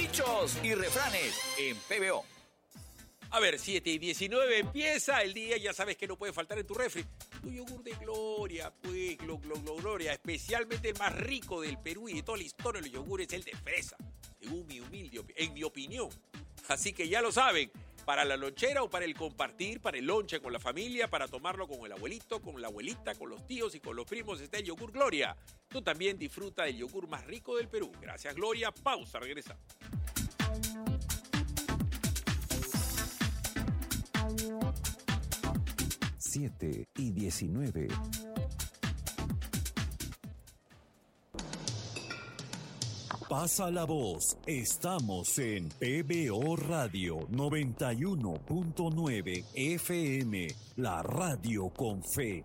Dichos y refranes en PBO. A ver, 7:19 empieza el día, ya sabes que no puede faltar en tu refri. Tu yogur de Gloria, pues, Gloria, especialmente el más rico del Perú y de toda la historia de los yogures, el de fresa, según en mi opinión. Así que ya lo saben, para la lonchera o para el compartir, para el lonche con la familia, para tomarlo con el abuelito, con la abuelita, con los tíos y con los primos, está el yogur Gloria. Tú también disfruta del yogur más rico del Perú. Gracias, Gloria. Pausa, regresa. Siete y 19. Pasa la voz. Estamos en PBO Radio 91.9 FM, la radio con fe.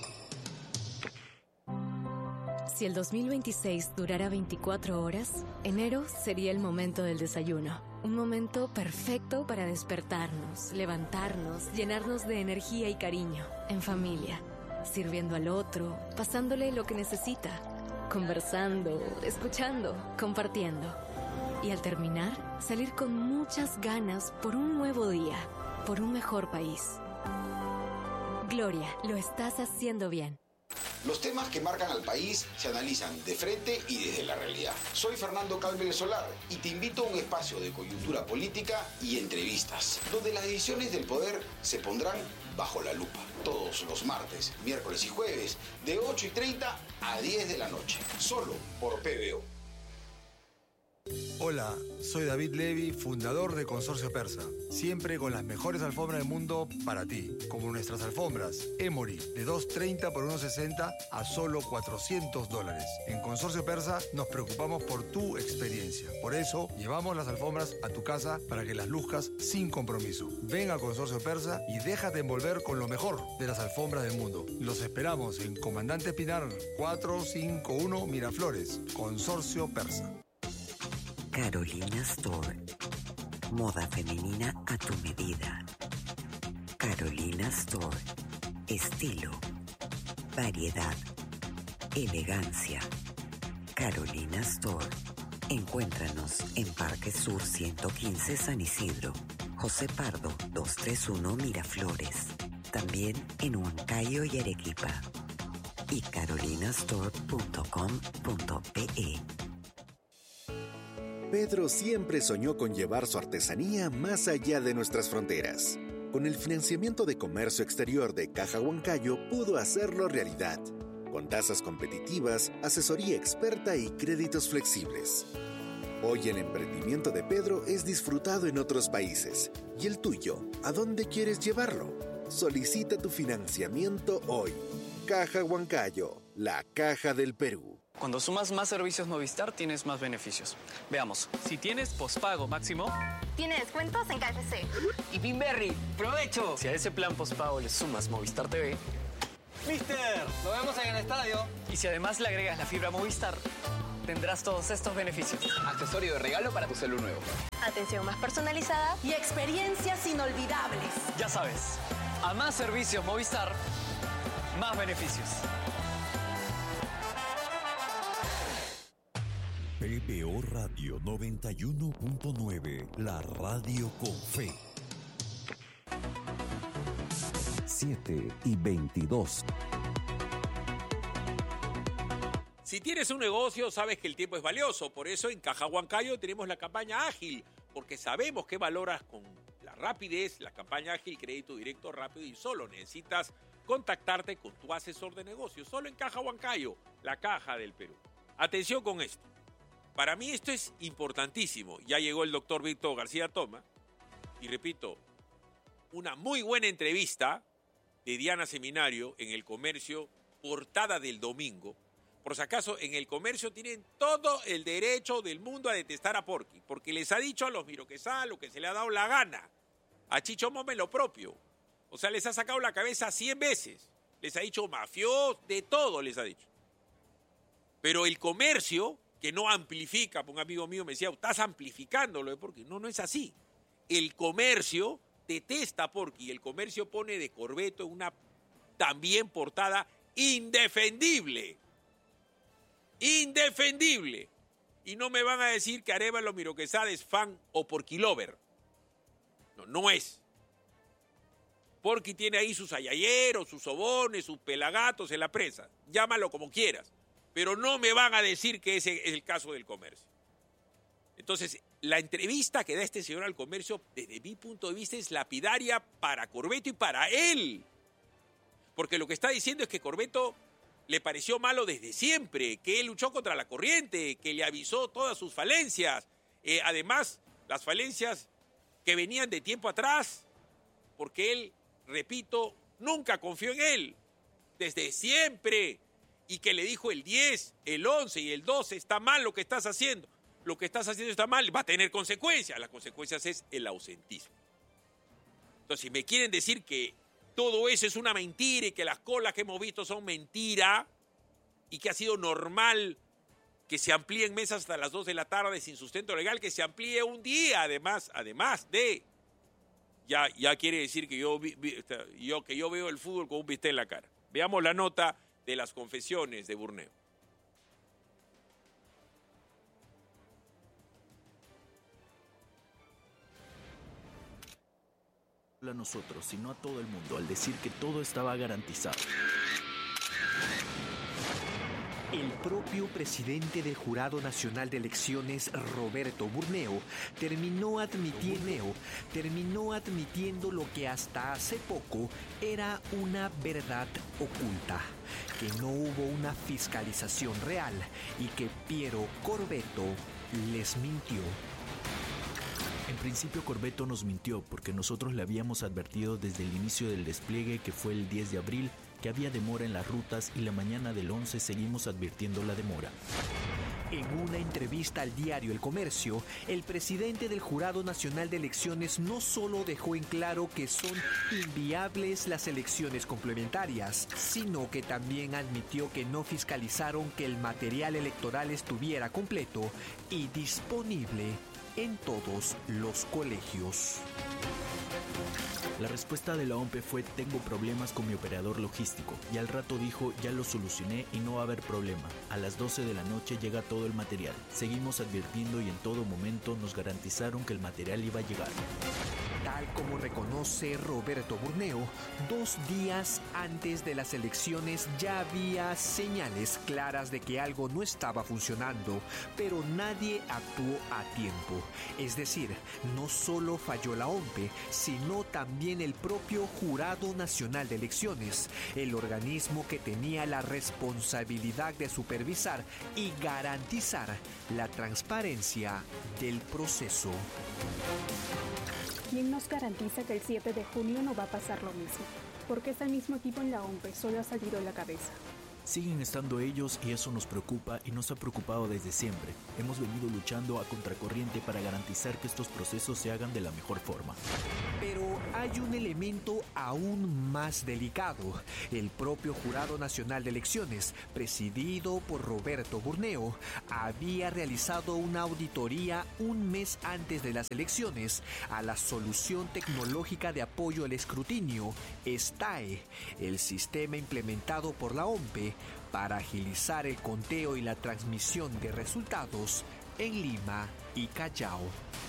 Si el 2026 durara 24 horas, enero sería el momento del desayuno. Un momento perfecto para despertarnos, levantarnos, llenarnos de energía y cariño, en familia, sirviendo al otro, pasándole lo que necesita, conversando, escuchando, compartiendo. Y al terminar, salir con muchas ganas por un nuevo día, por un mejor país. Gloria, lo estás haciendo bien. Los temas que marcan al país se analizan de frente y desde la realidad. Soy Fernando Calvel Solar y te invito a un espacio de coyuntura política y entrevistas, donde las decisiones del poder se pondrán bajo la lupa. Todos los martes, miércoles y jueves, de 8:30 a 10 de la noche. Solo por PBO. Hola, soy David Levy, fundador de Consorcio Persa. Siempre con las mejores alfombras del mundo para ti. Como nuestras alfombras Emory, de $230 por $160 a solo $400. En Consorcio Persa nos preocupamos por tu experiencia. Por eso, llevamos las alfombras a tu casa para que las luzcas sin compromiso. Ven a Consorcio Persa y déjate envolver con lo mejor de las alfombras del mundo. Los esperamos en Comandante Pinar 451 Miraflores. Consorcio Persa. Carolina Store. Moda femenina a tu medida. Carolina Store. Estilo, variedad, elegancia. Carolina Store. Encuéntranos en Parque Sur 115 San Isidro, José Pardo 231 Miraflores. También en Huancayo y Arequipa. Y carolinastore.com.pe. Pedro siempre soñó con llevar su artesanía más allá de nuestras fronteras. Con el financiamiento de comercio exterior de Caja Huancayo pudo hacerlo realidad, con tasas competitivas, asesoría experta y créditos flexibles. Hoy el emprendimiento de Pedro es disfrutado en otros países. ¿Y el tuyo? ¿A dónde quieres llevarlo? Solicita tu financiamiento hoy. Caja Huancayo, la caja del Perú. Cuando sumas más servicios Movistar, tienes más beneficios. Veamos. Si tienes pospago máximo, tiene descuentos en KFC. Y Pinberry, ¡provecho! Si a ese plan pospago le sumas Movistar TV, ¡Mister! ¡Nos vemos en el estadio! Y si además le agregas la fibra Movistar, tendrás todos estos beneficios. Accesorio de regalo para tu celu nuevo. Atención más personalizada y experiencias inolvidables. Ya sabes, a más servicios Movistar, más beneficios. PBO Radio 91.9, la radio con fe. 7:22. Si tienes un negocio, sabes que el tiempo es valioso. Por eso en Caja Huancayo tenemos la campaña ágil, porque sabemos que valoras con la rapidez la campaña ágil, crédito directo, rápido y solo necesitas contactarte con tu asesor de negocios. Solo en Caja Huancayo, la caja del Perú. Atención con esto. Para mí esto es importantísimo. Ya llegó el doctor Víctor García Toma. Y repito, una muy buena entrevista de Diana Seminario en El Comercio, portada del domingo. Por si acaso, en El Comercio tienen todo el derecho del mundo a detestar a Porky, porque les ha dicho a los Miroquesá lo que se le ha dado la gana. A Chicho Mome lo propio. O sea, les ha sacado la cabeza 100 veces. Les ha dicho mafiosos, de todo les ha dicho. Pero El Comercio, que no amplifica, un amigo mío me decía, estás amplificando lo de Porky. No, no es así. El Comercio detesta a Porky y El Comercio pone de Corbeto una también portada indefendible. Indefendible. Y no me van a decir que Arévalo Miro Quesada es fan o porquilover. No es. Porqui tiene ahí sus ayayeros, sus sobones, sus pelagatos en la presa. Llámalo como quieras. Pero no me van a decir que ese es el caso del Comercio. Entonces, la entrevista que da este señor al Comercio, desde mi punto de vista, es lapidaria para Corvetto y para él. Porque lo que está diciendo es que Corvetto le pareció malo desde siempre, que él luchó contra la corriente, que le avisó todas sus falencias. Además, las falencias que venían de tiempo atrás, porque él, repito, nunca confió en él, desde siempre, y que le dijo el 10, el 11 y el 12, está mal lo que estás haciendo. Lo que estás haciendo está mal, va a tener consecuencias. Las consecuencias es el ausentismo. Entonces, si me quieren decir que todo eso es una mentira y que las colas que hemos visto son mentira y que ha sido normal que se amplíen mesas hasta las 2 de la tarde sin sustento legal, que se amplíe un día, además de... Ya quiere decir que yo veo el fútbol con un bistec en la cara. Veamos la nota de las confesiones de Burneo. A nosotros, sino a todo el mundo, al decir que todo estaba garantizado. El propio presidente del Jurado Nacional de Elecciones, Roberto Burneo, terminó admitiendo lo que hasta hace poco era una verdad oculta, que no hubo una fiscalización real y que Piero Corvetto les mintió. En principio Corvetto nos mintió porque nosotros le habíamos advertido desde el inicio del despliegue, que fue el 10 de abril, que había demora en las rutas y la mañana del 11 seguimos advirtiendo la demora. En una entrevista al diario El Comercio, el presidente del Jurado Nacional de Elecciones no solo dejó en claro que son inviables las elecciones complementarias, sino que también admitió que no fiscalizaron que el material electoral estuviera completo y disponible en todos los colegios. La respuesta de la OMPE fue: tengo problemas con mi operador logístico, y al rato dijo: ya lo solucioné y no va a haber problema. A las 12 de la noche llega todo el material. Seguimos advirtiendo y en todo momento nos garantizaron que el material iba a llegar. Tal como reconoce Roberto Burneo, 2 días antes de las elecciones ya había señales claras de que algo no estaba funcionando, pero nadie actuó a tiempo. Es decir, no solo falló la OMPE, sino también el propio Jurado Nacional de Elecciones, el organismo que tenía la responsabilidad de supervisar y garantizar la transparencia del proceso. ¿Quién nos garantiza que el 7 de junio no va a pasar lo mismo? Porque ese mismo equipo en la OMPE solo ha salido en la cabeza. Siguen estando ellos y eso nos preocupa y nos ha preocupado desde siempre. Hemos venido luchando a contracorriente para garantizar que estos procesos se hagan de la mejor forma. Pero hay un elemento aún más delicado. El propio Jurado Nacional de Elecciones, presidido por Roberto Burneo, había realizado una auditoría un mes antes de las elecciones a la Solución Tecnológica de Apoyo al Escrutinio, STAE, el sistema implementado por la OMPE para agilizar el conteo y la transmisión de resultados en Lima y Callao.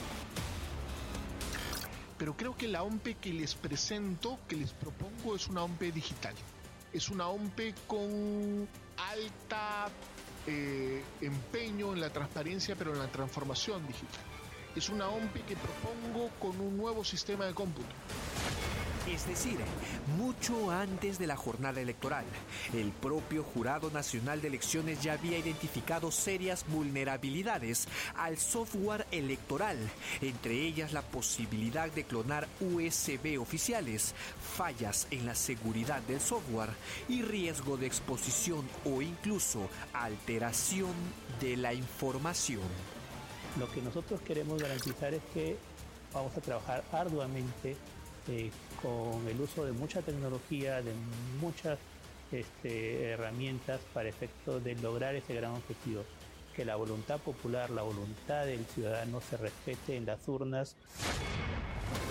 Pero creo que la OMPE que les presento, que les propongo, es una OMPE digital. Es una OMPE con alta empeño en la transparencia, pero en la transformación digital. Es una OMPE que propongo con un nuevo sistema de cómputo. Es decir, mucho antes de la jornada electoral, el propio Jurado Nacional de Elecciones ya había identificado serias vulnerabilidades al software electoral, entre ellas la posibilidad de clonar USB oficiales, fallas en la seguridad del software y riesgo de exposición o incluso alteración de la información. Lo que nosotros queremos garantizar es que vamos a trabajar arduamente con el uso de mucha tecnología, de muchas herramientas para efecto de lograr ese gran objetivo, que la voluntad popular, la voluntad del ciudadano se respete en las urnas.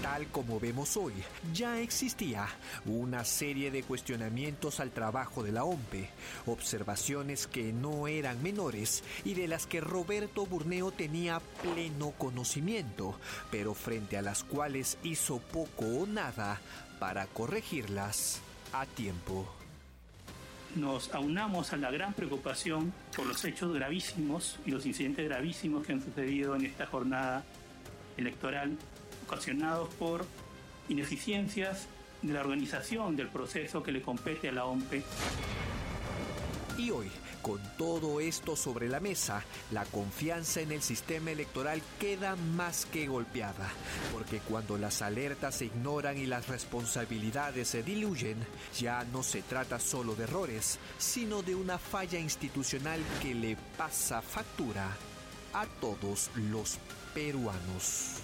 tal como vemos hoy, ya existía una serie de cuestionamientos al trabajo de la OMPE, observaciones que no eran menores y de las que Roberto Burneo tenía pleno conocimiento, pero frente a las cuales hizo poco o nada para corregirlas a tiempo. Nos aunamos a la gran preocupación por los hechos gravísimos y los incidentes gravísimos que han sucedido en esta jornada electoral, ocasionados por ineficiencias de la organización del proceso que le compete a la OMPE. Y hoy, con todo esto sobre la mesa, la confianza en el sistema electoral queda más que golpeada, porque cuando las alertas se ignoran y las responsabilidades se diluyen, ya no se trata solo de errores, sino de una falla institucional que le pasa factura a todos los peruanos.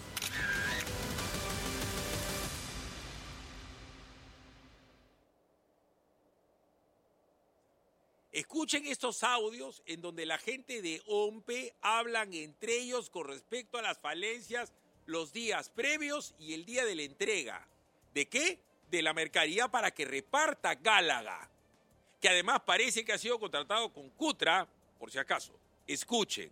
Escuchen estos audios en donde la gente de OMPE hablan entre ellos con respecto a las falencias los días previos y el día de la entrega. ¿De qué? De la mercadería para que reparta Gálaga, que además parece que ha sido contratado con Cutra, por si acaso. Escuchen.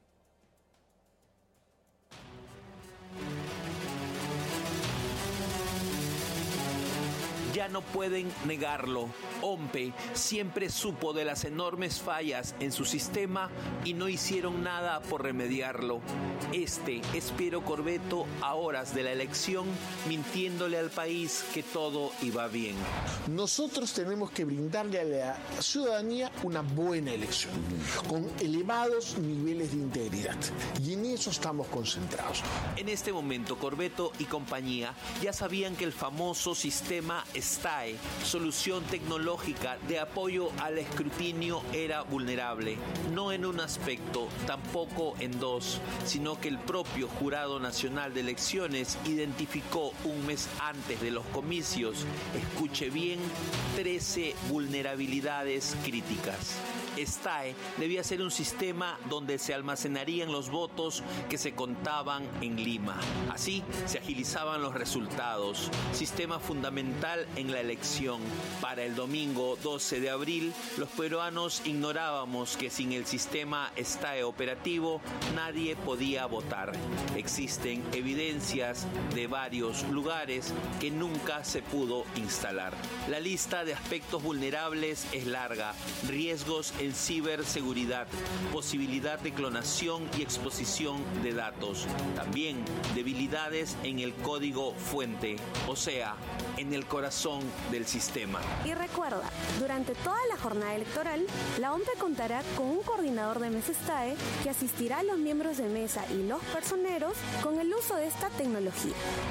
Ya no pueden negarlo. OMPE siempre supo de las enormes fallas en su sistema y no hicieron nada por remediarlo. Este es Piero Corvetto a horas de la elección, mintiéndole al país que todo iba bien. Nosotros tenemos que brindarle a la ciudadanía una buena elección, con elevados niveles de integridad. Y en eso estamos concentrados. En este momento, Corvetto y compañía ya sabían que el famoso sistema STAE, solución tecnológica de apoyo al escrutinio, era vulnerable, no en un aspecto, tampoco en dos, sino que el propio Jurado Nacional de Elecciones identificó un mes antes de los comicios, escuche bien, 13 vulnerabilidades críticas. STAE debía ser un sistema donde se almacenarían los votos que se contaban en Lima. Así se agilizaban los resultados, sistema fundamental en la elección. Para el domingo 12 de abril, los peruanos ignorábamos que sin el sistema STAE operativo nadie podía votar. Existen evidencias de varios lugares que nunca se pudo instalar. La lista de aspectos vulnerables es larga, riesgos en ciberseguridad, posibilidad de clonación y exposición de datos. También debilidades en el código fuente, o sea, en el corazón del sistema. Y recuerda, durante toda la jornada electoral, la OMPE contará con un coordinador de mesa STAE que asistirá a los miembros de mesa y los personeros con el uso de esta tecnología.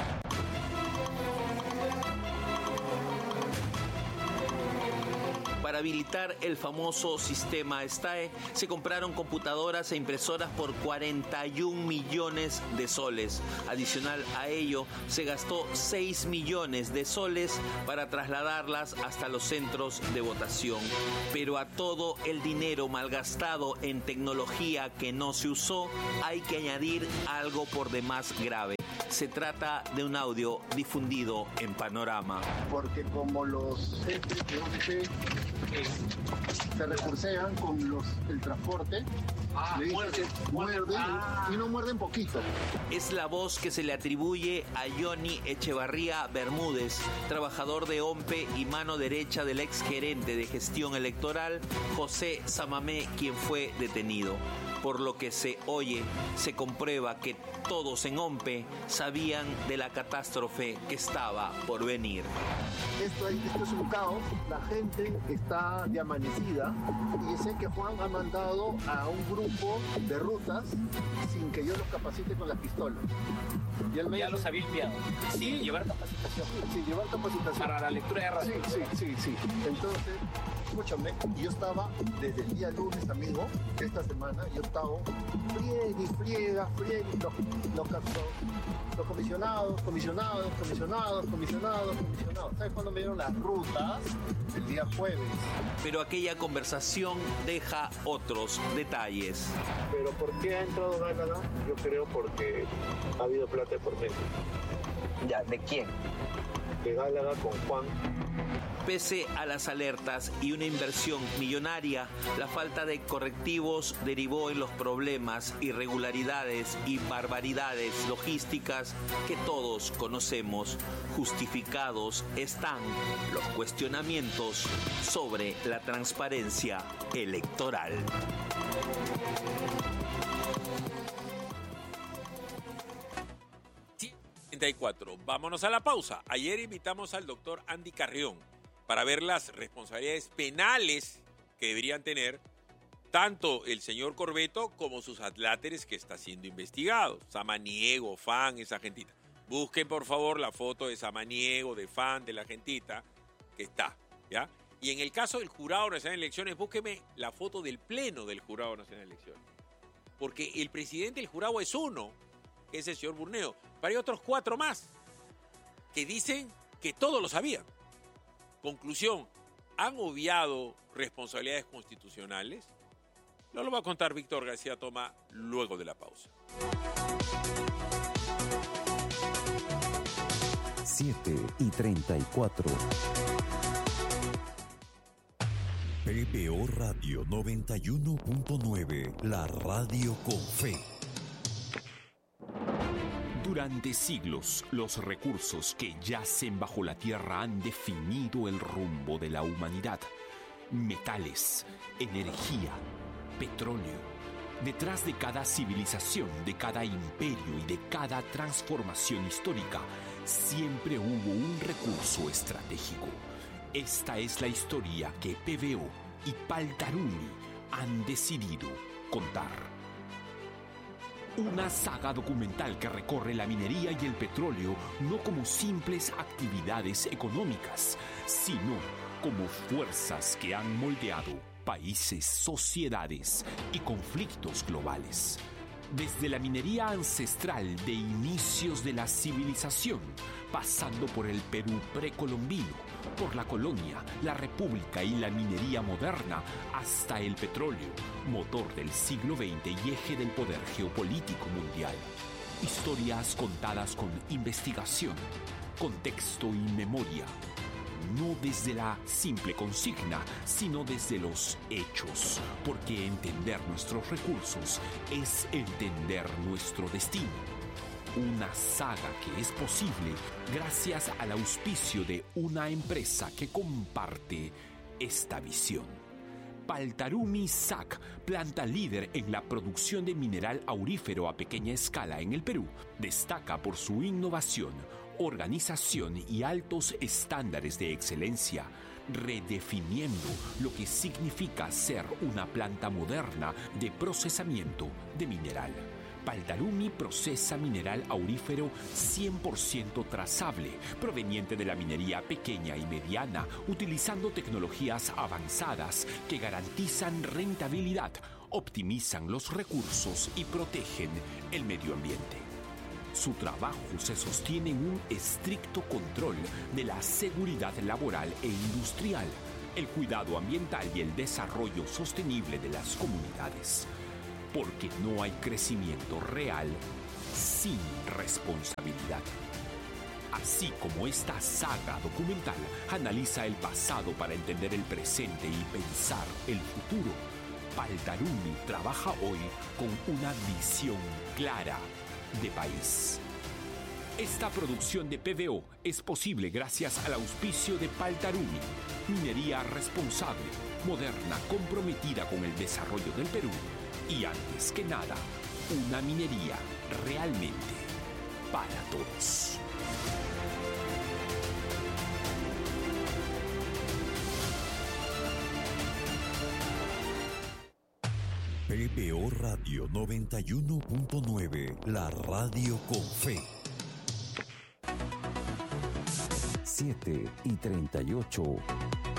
Para habilitar el famoso sistema STAE, se compraron computadoras e impresoras por 41 millones de soles. Adicional a ello, se gastó 6 millones de soles para trasladarlas hasta los centros de votación. Pero a todo el dinero malgastado en tecnología que no se usó, hay que añadir algo por demás grave. Se trata de un audio difundido en Panorama. Porque como los jefes de OMPE se recursean con el transporte, muerden y no muerden poquito. Es la voz que se le atribuye a Johnny Echevarría Bermúdez, trabajador de OMPE y mano derecha del ex gerente de gestión electoral José Samamé, quien fue detenido. Por lo que se oye, se comprueba que todos en OMPE sabían de la catástrofe que estaba por venir. Esto es un caos, la gente está de amanecida y sé que Juan ha mandado a un grupo de rutas sin que yo los capacite con las pistolas. Y él ya los había enviado. Sí, llevar capacitación. Sí, llevar capacitación. Para la lectura de radio. Sí. Entonces, escúchame, yo estaba desde el día lunes, amigo, esta semana, yo estaba friega, los comisionados. ¿Sabes cuándo me dieron las rutas? El día jueves. Pero aquella conversación deja otros detalles. ¿Pero por qué ha entrado Gálaga? Yo creo porque ha habido plata por medio. Ya, ¿de quién? De Gálaga con Juan. Pese a las alertas y una inversión millonaria, la falta de correctivos derivó en los problemas, irregularidades y barbaridades logísticas que todos conocemos. Justificados están los cuestionamientos sobre la transparencia electoral. Sí, 34. Vámonos a la pausa. Ayer invitamos al doctor Andy Carrión para ver las responsabilidades penales que deberían tener tanto el señor Corbeto como sus adláteres que está siendo investigado. Samaniego, Fan, esa gentita. Busquen, por favor, la foto de Samaniego, de Fan, de la gentita que está, ¿ya? Y en el caso del Jurado Nacional de Elecciones, búsqueme la foto del Pleno del Jurado Nacional de Elecciones. Porque el presidente del jurado es uno, que es el señor Burneo. Pero hay otros 4 más que dicen que todos lo sabían. Conclusión, ¿han obviado responsabilidades constitucionales? No lo va a contar Víctor García Toma luego de la pausa. 7:34. PBO Radio 91.9, la radio con fe. Durante siglos, los recursos que yacen bajo la tierra han definido el rumbo de la humanidad. Metales, energía, petróleo. Detrás de cada civilización, de cada imperio y de cada transformación histórica, siempre hubo un recurso estratégico. Esta es la historia que PBO y Paltarumi han decidido contar. Una saga documental que recorre la minería y el petróleo no como simples actividades económicas, sino como fuerzas que han moldeado países, sociedades y conflictos globales. Desde la minería ancestral de inicios de la civilización, pasando por el Perú precolombino, por la colonia, la república y la minería moderna, hasta el petróleo, motor del siglo XX y eje del poder geopolítico mundial. Historias contadas con investigación, contexto y memoria. No desde la simple consigna, sino desde los hechos, porque entender nuestros recursos es entender nuestro destino. Una saga que es posible gracias al auspicio de una empresa que comparte esta visión. Paltarumi SAC, planta líder en la producción de mineral aurífero a pequeña escala en el Perú, destaca por su innovación, organización y altos estándares de excelencia, redefiniendo lo que significa ser una planta moderna de procesamiento de mineral. Paltarumi procesa mineral aurífero 100% trazable, proveniente de la minería pequeña y mediana, utilizando tecnologías avanzadas que garantizan rentabilidad, optimizan los recursos y protegen el medio ambiente. Su trabajo se sostiene en un estricto control de la seguridad laboral e industrial, el cuidado ambiental y el desarrollo sostenible de las comunidades. Porque no hay crecimiento real sin responsabilidad. Así como esta saga documental analiza el pasado para entender el presente y pensar el futuro, Paltarumi trabaja hoy con una visión clara de país. Esta producción de PBO es posible gracias al auspicio de Paltarumi, minería responsable, moderna, comprometida con el desarrollo del Perú y, antes que nada, una minería realmente para todos. PBO Radio 91.9, la radio con fe. 7:38.